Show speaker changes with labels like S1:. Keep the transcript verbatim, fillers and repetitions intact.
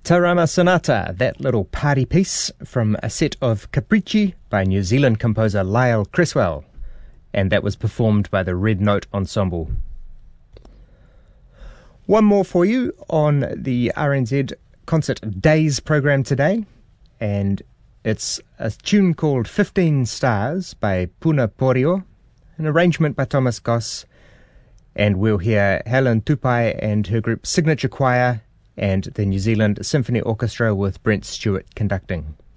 S1: Tarama Sonata, that little party piece from a set of Capricci by New Zealand composer Lyle Cresswell, and that was performed by the Red Note Ensemble. One more for you on the R N Z Concert Days program today, and it's a tune called fifteen Stars by Puna Porio, an arrangement by Thomas Goss, and we'll hear Helen Tupai and her group Signature Choir and the New Zealand Symphony Orchestra with Brent Stewart conducting.